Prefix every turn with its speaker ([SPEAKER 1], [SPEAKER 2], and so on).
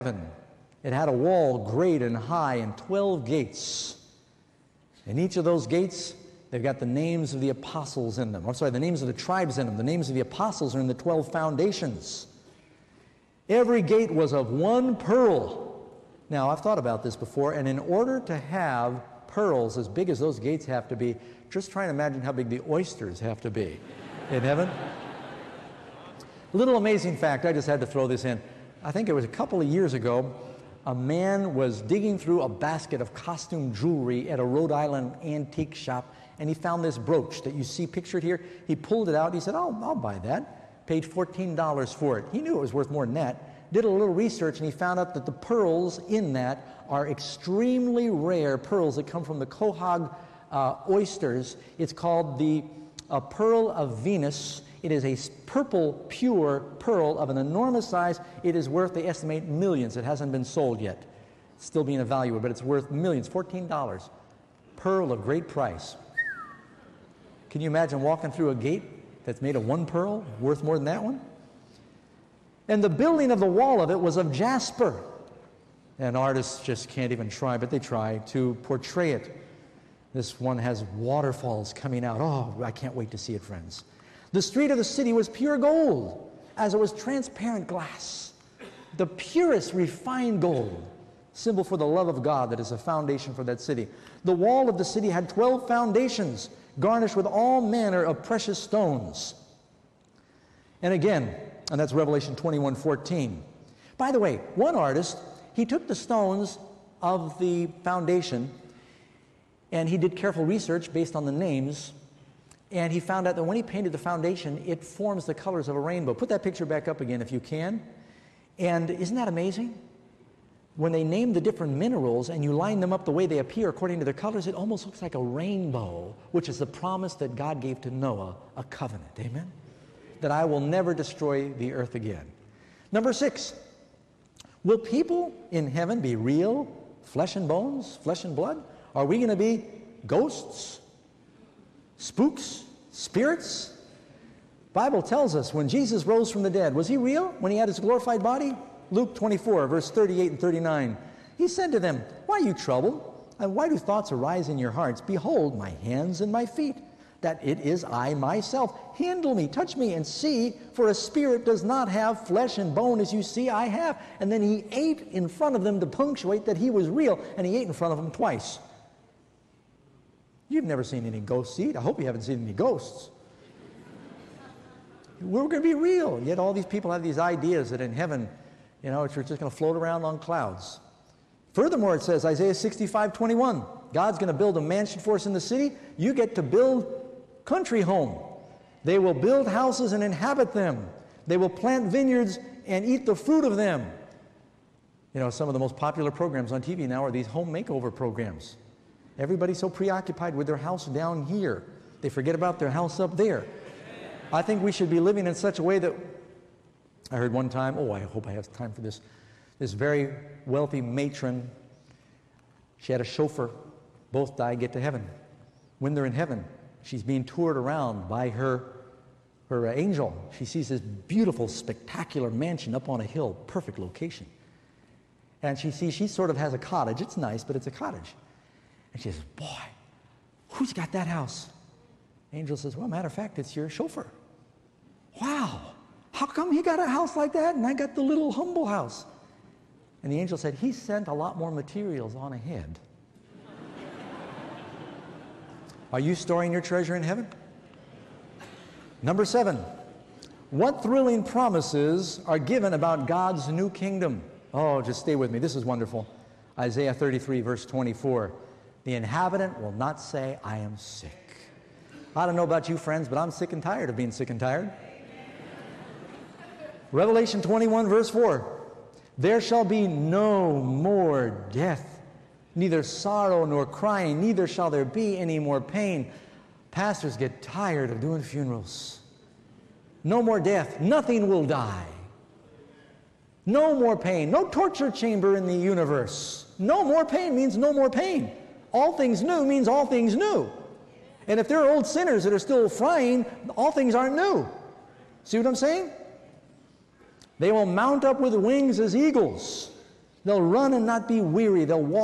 [SPEAKER 1] It had a wall great and high and 12 gates. And each of those gates, they've got the names of the apostles in them. I'm sorry, the names of the tribes in them. The names of the apostles are in the 12 foundations. Every gate was of one pearl. Now, I've thought about this before, and in order to have pearls as big as those gates have to be, just try and imagine how big the oysters have to be in heaven. Little amazing fact, I just had to throw this in. I think it was a couple of years ago, a man was digging through a basket of costume jewelry at a Rhode Island antique shop, and he found this brooch that you see pictured here. He pulled it out. He said, I'll buy that. Paid $14 for it. He knew it was worth more than that. Did a little research, and he found out that the pearls in that are extremely rare pearls that come from the Quahog oysters. It's called the Pearl of Venus. It is a purple, pure pearl of an enormous size. It is worth, they estimate, millions. It hasn't been sold yet. It's still being evaluated, but it's worth millions, $14. Pearl of great price. Can you imagine walking through a gate that's made of one pearl, worth more than that one? And the building of the wall of it was of jasper. And artists just can't even try, but they try to portray it. This one has waterfalls coming out. Oh, I can't wait to see it, friends. The street of the city was pure gold, as it was transparent glass. The purest refined gold, symbol for the love of God that is a foundation for that city. The wall of the city had 12 foundations, garnished with all manner of precious stones. And again, and that's Revelation 21:14. By the way, one artist, he took the stones of the foundation, and he did careful research based on the names, and he found out that when he painted the foundation, it forms the colors of a rainbow. Put that picture back up again if you can. And isn't that amazing? When they name the different minerals and you line them up the way they appear according to their colors, it almost looks like a rainbow, which is the promise that God gave to Noah, a covenant. Amen? That I will never destroy the earth again. Number 6, will people in heaven be real, flesh and bones, flesh and blood? Are we going to be ghosts? Spooks? Spirits? Bible tells us when Jesus rose from the dead, was he real when he had his glorified body? Luke 24, verse 38 and 39. He said to them, why are you troubled? And why do thoughts arise in your hearts? Behold, my hands and my feet, that it is I myself. Handle me, touch me, and see, for a spirit does not have flesh and bone as you see I have. And then he ate in front of them to punctuate that he was real, and he ate in front of them twice. You've never seen any ghosts eat. I hope you haven't seen any ghosts. We're going to be real. Yet all these people have these ideas that in heaven, it's just going to float around on clouds. Furthermore, it says, Isaiah 65:21, God's going to build a mansion for us in the city. You get to build country home. They will build houses and inhabit them. They will plant vineyards and eat the fruit of them. Some of the most popular programs on TV now are these home makeover programs. Everybody's so preoccupied with their house down here, they forget about their house up there. I think we should be living in such a way that, I heard one time, I hope I have time for this, this very wealthy matron, she had a chauffeur, both die, get to heaven. When they're in heaven, she's being toured around by her angel. She sees this beautiful, spectacular mansion up on a hill, perfect location. And she sort of has a cottage. It's nice, but it's a cottage. And she says, boy, who's got that house? Angel says, well, matter of fact, it's your chauffeur. Wow, how come he got a house like that and I got the little humble house? And the angel said, he sent a lot more materials on ahead. Are you storing your treasure in heaven? Number 7, what thrilling promises are given about God's new kingdom? Oh, just stay with me. This is wonderful. Isaiah 33, verse 24. The inhabitant will not say, I am sick. I don't know about you, friends, but I'm sick and tired of being sick and tired. Revelation 21, verse 4. There shall be no more death, neither sorrow nor crying, neither shall there be any more pain. Pastors get tired of doing funerals. No more death. Nothing will die. No more pain. No torture chamber in the universe. No more pain means no more pain. All things new means all things new. And if there are old sinners that are still frying, all things aren't new. See what I'm saying? They will mount up with wings as eagles. They'll run and not be weary. They'll walk